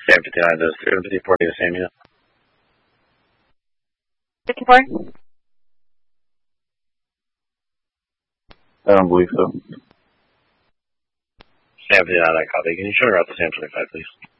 Sam 59 does 354 the same unit. 54? I don't believe so. Sam 59, I copy. Can you show her out to Sam 25, please?